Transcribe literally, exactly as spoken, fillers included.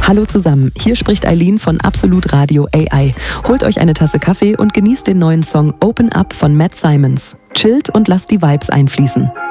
Hallo zusammen, hier spricht Eileen von Absolut Radio A I. Holt euch eine Tasse Kaffee und genießt den neuen Song Open Up von Matt Simons. Chillt und lasst die Vibes einfließen.